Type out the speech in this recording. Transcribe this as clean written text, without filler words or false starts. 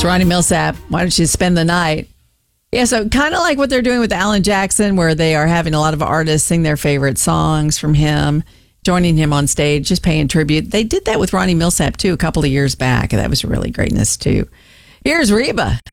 It's Ronnie Millsap. Why don't you spend the night? Yeah, so kind of like what they're doing with Alan Jackson, where they are having a lot of artists sing their favorite songs from him, joining him on stage, just paying tribute. They did that with Ronnie Millsap, too, a couple of years back. That was really greatness, too. Here's Reba.